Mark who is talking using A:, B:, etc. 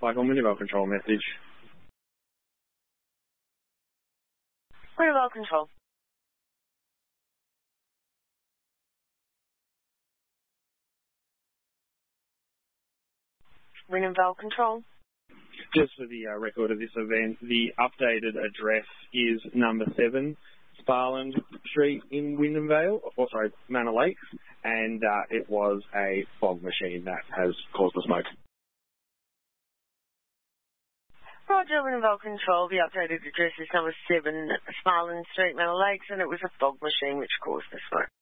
A: Like on Wintervale Control message.
B: Wintervale Control. Wintervale Control.
A: Just for the record of this event, the updated address is number 7 Sparland Street in Manor Lakes, and it was a fog machine that has caused the smoke.
B: Roger, Wintervale Control. The updated address is number 7 Sparland Street, Manor Lakes, and it was a fog machine which caused the smoke.